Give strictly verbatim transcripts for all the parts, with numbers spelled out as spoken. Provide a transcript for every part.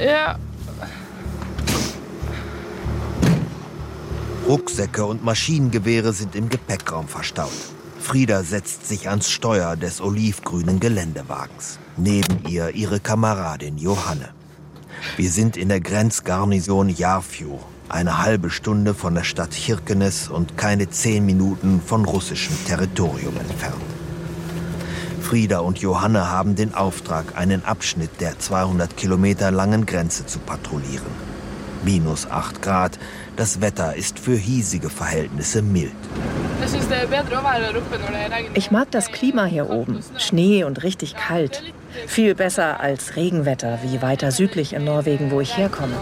Ja. Rucksäcke und Maschinengewehre sind im Gepäckraum verstaut. Frieda setzt sich ans Steuer des olivgrünen Geländewagens. Neben ihr ihre Kameradin Johanne. Wir sind in der Grenzgarnison Jarfjord, eine halbe Stunde von der Stadt Kirkenes und keine zehn Minuten von russischem Territorium entfernt. Frieda und Johanne haben den Auftrag, einen Abschnitt der zweihundert Kilometer langen Grenze zu patrouillieren. Minus acht Grad, das Wetter ist für hiesige Verhältnisse mild. Ich mag das Klima hier oben. Schnee und richtig kalt. Viel besser als Regenwetter, wie weiter südlich in Norwegen, wo ich herkomme.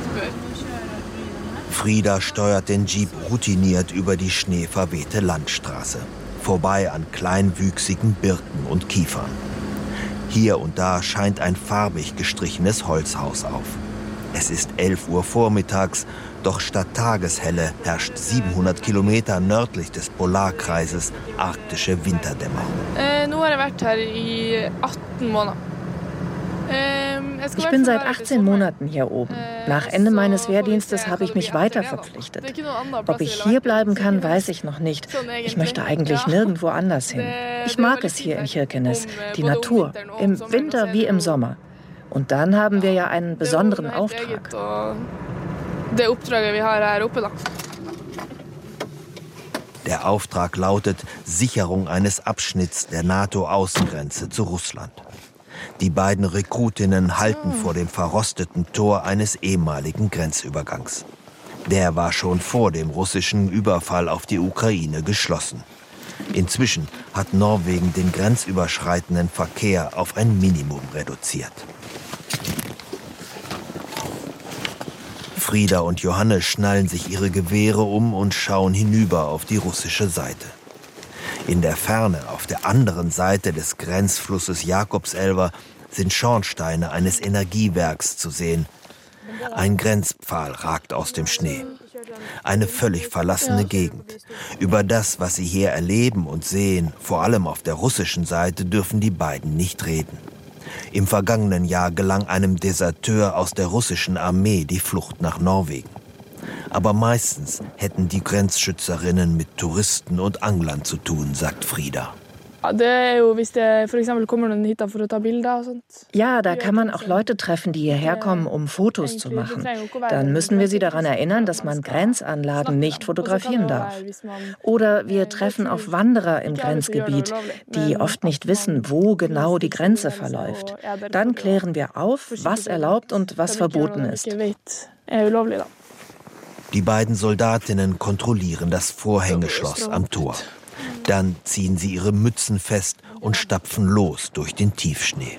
Frieda steuert den Jeep routiniert über die schneeverwehte Landstraße. Vorbei an kleinwüchsigen Birken und Kiefern. Hier und da scheint ein farbig gestrichenes Holzhaus auf. Es ist elf Uhr vormittags, doch statt Tageshelle herrscht siebenhundert Kilometer nördlich des Polarkreises arktische Winterdämmerung. Äh, nun habe ich hier in achtzehn Monaten. Ich bin seit achtzehn Monaten hier oben. Nach Ende meines Wehrdienstes habe ich mich weiter verpflichtet. Ob ich hier bleiben kann, weiß ich noch nicht. Ich möchte eigentlich nirgendwo anders hin. Ich mag es hier in Kirkenes, die Natur, im Winter wie im Sommer. Und dann haben wir ja einen besonderen Auftrag. Der Auftrag lautet Sicherung eines Abschnitts der NATO-Außengrenze zu Russland. Die beiden Rekrutinnen halten vor dem verrosteten Tor eines ehemaligen Grenzübergangs. Der war schon vor dem russischen Überfall auf die Ukraine geschlossen. Inzwischen hat Norwegen den grenzüberschreitenden Verkehr auf ein Minimum reduziert. Frieda und Johanne schnallen sich ihre Gewehre um und schauen hinüber auf die russische Seite. In der Ferne, auf der anderen Seite des Grenzflusses Jakobselver, sind Schornsteine eines Energiewerks zu sehen. Ein Grenzpfahl ragt aus dem Schnee. Eine völlig verlassene Gegend. Über das, was sie hier erleben und sehen, vor allem auf der russischen Seite, dürfen die beiden nicht reden. Im vergangenen Jahr gelang einem Deserteur aus der russischen Armee die Flucht nach Norwegen. Aber meistens hätten die Grenzschützerinnen mit Touristen und Anglern zu tun, sagt Frieda. Ja, da kann man auch Leute treffen, die hierher kommen, um Fotos zu machen. Dann müssen wir sie daran erinnern, dass man Grenzanlagen nicht fotografieren darf. Oder wir treffen auf Wanderer im Grenzgebiet, die oft nicht wissen, wo genau die Grenze verläuft. Dann klären wir auf, was erlaubt und was verboten ist. Die beiden Soldatinnen kontrollieren das Vorhängeschloss am Tor. Dann ziehen sie ihre Mützen fest und stapfen los durch den Tiefschnee.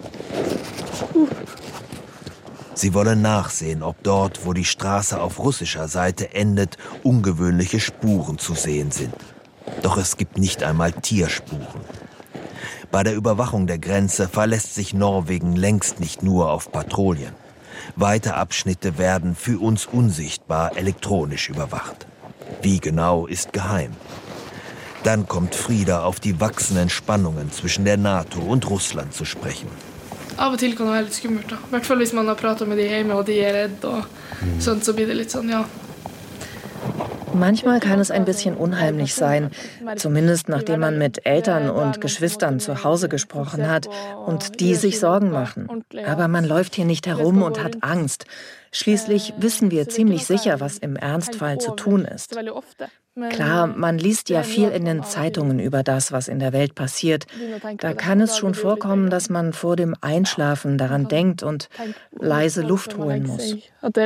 Sie wollen nachsehen, ob dort, wo die Straße auf russischer Seite endet, ungewöhnliche Spuren zu sehen sind. Doch es gibt nicht einmal Tierspuren. Bei der Überwachung der Grenze verlässt sich Norwegen längst nicht nur auf Patrouillen. Weite Abschnitte werden für uns unsichtbar elektronisch überwacht. Wie genau ist geheim. Dann kommt Frieda auf die wachsenden Spannungen zwischen der NATO und Russland zu sprechen. Av og til kan det være litt skummelt, da. I hvert fall hvis man har pratet med de hjemme og de er redd og sånt, så blir det litt sånn, ja. Manchmal kann es ein bisschen unheimlich sein, zumindest nachdem man mit Eltern und Geschwistern zu Hause gesprochen hat und die sich Sorgen machen. Aber man läuft hier nicht herum und hat Angst. Schließlich wissen wir ziemlich sicher, was im Ernstfall zu tun ist. Klar, man liest ja viel in den Zeitungen über das, was in der Welt passiert. Da kann es schon vorkommen, dass man vor dem Einschlafen daran denkt und leise Luft holen muss.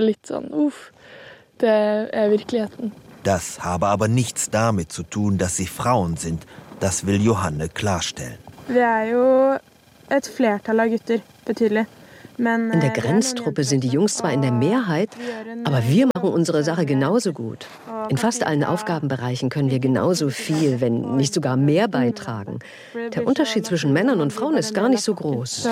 Das habe aber nichts damit zu tun, dass sie Frauen sind. Das will Johanne klarstellen. In der Grenztruppe sind die Jungs zwar in der Mehrheit, aber wir machen unsere Sache genauso gut. In fast allen Aufgabenbereichen können wir genauso viel, wenn nicht sogar mehr beitragen. Der Unterschied zwischen Männern und Frauen ist gar nicht so groß.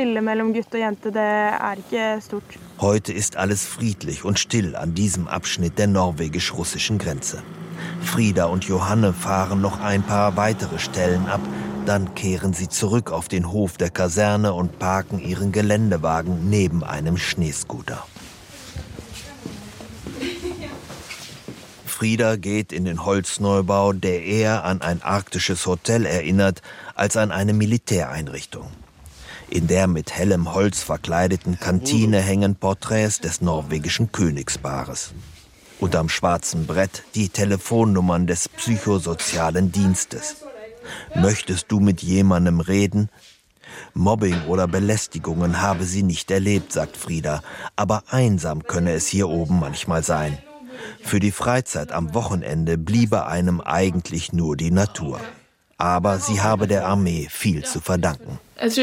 Heute ist alles friedlich und still an diesem Abschnitt der norwegisch-russischen Grenze. Frieda und Johanne fahren noch ein paar weitere Stellen ab, Dann kehren sie zurück auf den Hof der Kaserne und parken ihren Geländewagen neben einem Schneescooter. Frida geht in den Holzneubau, der eher an ein arktisches Hotel erinnert als an eine Militäreinrichtung. In der mit hellem Holz verkleideten Kantine hängen Porträts des norwegischen Königspaares. Und am schwarzen Brett die Telefonnummern des psychosozialen Dienstes. Möchtest du mit jemandem reden? Mobbing oder Belästigungen habe sie nicht erlebt, sagt Frida, aber einsam könne es hier oben manchmal sein. Für die Freizeit am Wochenende bliebe einem eigentlich nur die Natur. Aber sie habe der Armee viel zu verdanken.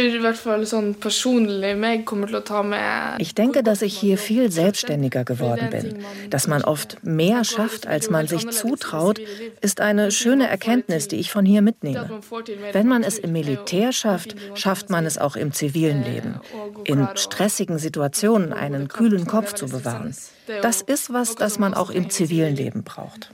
Ich denke, dass ich hier viel selbstständiger geworden bin. Dass man oft mehr schafft, als man sich zutraut, ist eine schöne Erkenntnis, die ich von hier mitnehme. Wenn man es im Militär schafft, schafft man es auch im zivilen Leben. In stressigen Situationen einen kühlen Kopf zu bewahren. Das ist was, das man auch im zivilen Leben braucht.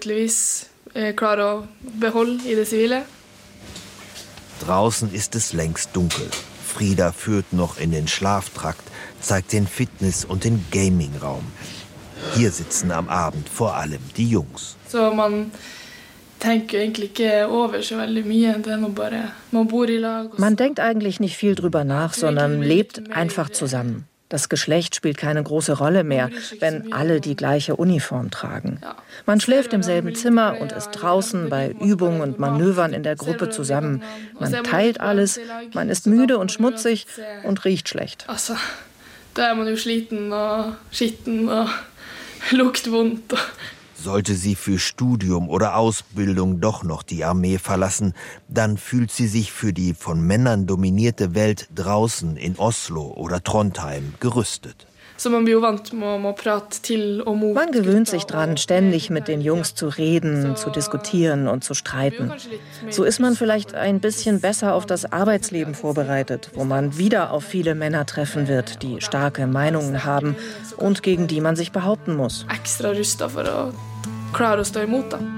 Draußen ist es längst dunkel. Frida führt noch in den Schlaftrakt, zeigt den Fitness- und den Gaming-Raum. Hier sitzen am Abend vor allem die Jungs. So, man Man denkt eigentlich nicht viel drüber nach, sondern lebt einfach zusammen. Das Geschlecht spielt keine große Rolle mehr, wenn alle die gleiche Uniform tragen. Man schläft im selben Zimmer und ist draußen bei Übungen und Manövern in der Gruppe zusammen. Man teilt alles, man ist müde und schmutzig und riecht schlecht. Also, da ist man jo sliten und skitten und lukter vondt. Sollte sie für Studium oder Ausbildung doch noch die Armee verlassen, dann fühlt sie sich für die von Männern dominierte Welt draußen in Oslo oder Trondheim gerüstet. Man gewöhnt sich dran, ständig mit den Jungs zu reden, zu diskutieren und zu streiten. So ist man vielleicht ein bisschen besser auf das Arbeitsleben vorbereitet, wo man wieder auf viele Männer treffen wird, die starke Meinungen haben und gegen die man sich behaupten muss. Extra rüsta för att klara att stå emot.